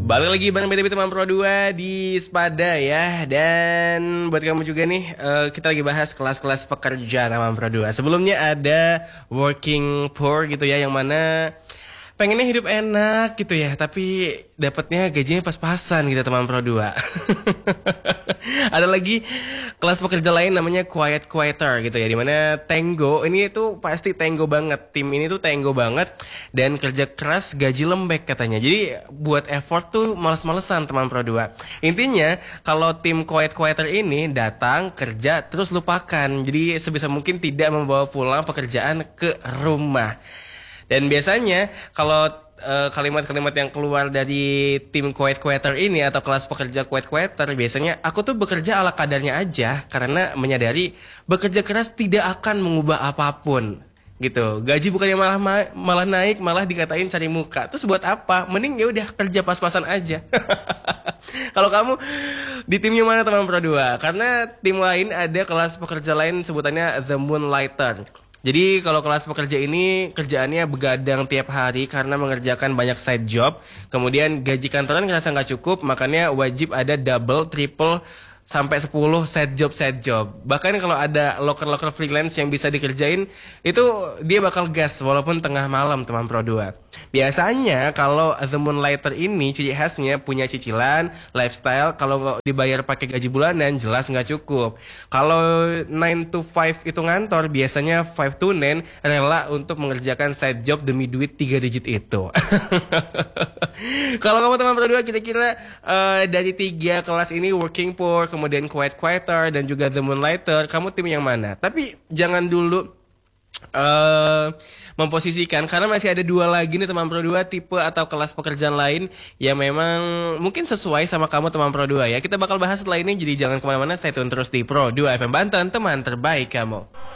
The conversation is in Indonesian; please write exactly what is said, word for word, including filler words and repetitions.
Balik lagi bareng B T B teman Pro dua di Spada ya. Dan buat kamu juga nih, uh, kita lagi bahas kelas-kelas pekerja teman Pro dua. Sebelumnya ada working poor gitu ya, yang mana pengennya hidup enak gitu ya, tapi dapatnya gajinya pas-pasan gitu teman Pro dua. Ada lagi kelas pekerja lain namanya quiet quieter gitu ya, dimana Tango ini tuh pasti Tango banget, tim ini tuh Tango banget dan kerja keras gaji lembek katanya. Jadi buat effort tuh males-malesan teman Pro dua. Intinya kalau tim quiet quieter ini datang kerja terus lupakan, jadi sebisa mungkin tidak membawa pulang pekerjaan ke rumah. Dan biasanya kalau uh, kalimat-kalimat yang keluar dari tim quiet quieter ini atau kelas pekerja quiet quieter, biasanya aku tuh bekerja ala kadarnya aja karena menyadari bekerja keras tidak akan mengubah apapun gitu. Gaji bukannya malah ma- malah naik, malah dikatain cari muka. Terus buat apa? Mending ya udah kerja pas-pasan aja. Kalau kamu di timnya mana teman Pro dua? Karena tim lain ada kelas pekerja lain sebutannya The Moonlighter. Jadi kalau kelas pekerja ini kerjaannya begadang tiap hari karena mengerjakan banyak side job. Kemudian gaji kantoran ngerasa nggak cukup, makanya wajib ada double, triple, sampai sepuluh side job side job. Bahkan kalau ada loker-loker freelance yang bisa dikerjain, itu dia bakal gas walaupun tengah malam teman Pro dua. Biasanya kalau The Moonlighter ini ciri khasnya punya cicilan, lifestyle, kalau dibayar pakai gaji bulanan jelas nggak cukup. Kalau nine to five itu ngantor, biasanya five to nine rela untuk mengerjakan side job demi duit tiga digit itu. Kalau kamu teman Pro dua kira-kira uh, dari tiga kelas ini, working poor, kemudian quiet quieter, dan juga The Moonlighter, kamu tim yang mana? Tapi jangan dulu Uh, memposisikan, karena masih ada dua lagi nih teman Pro dua, tipe atau kelas pekerjaan lain yang memang mungkin sesuai sama kamu teman Pro dua ya. Kita bakal bahas setelah ini, jadi jangan kemana-mana, stay tune terus di Pro dua F M Banten, teman terbaik kamu.